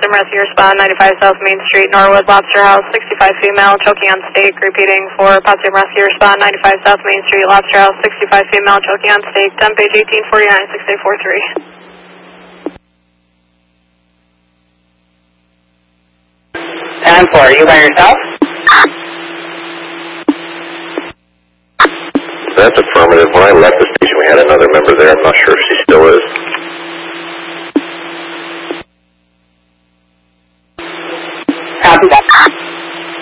Potsdam Rescue Respond, 95 South Main Street, Norwood, Lobster House, 65 female, choking on stake. Repeating for Potsdam Rescue Respond, 95 South Main Street, Lobster House, 65 female, choking on stake. 10 page 1849, 6843. 10-4, are you by yourself? That's affirmative. When I left the station, we had another